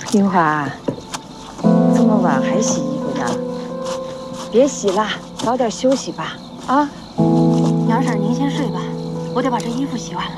云花，这么晚还洗衣服呢？别洗了，早点休息吧。啊， 娘婶，您先睡吧，我得把这衣服洗完了。